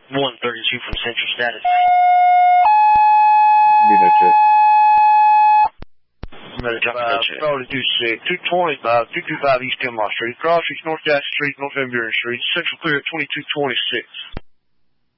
132 from Central Status. Mean check. Charlie 26, 225, 225 East Hemlock Street, Cross Street, North Jackson Street, North Van Buren Street, Central clear at 2226.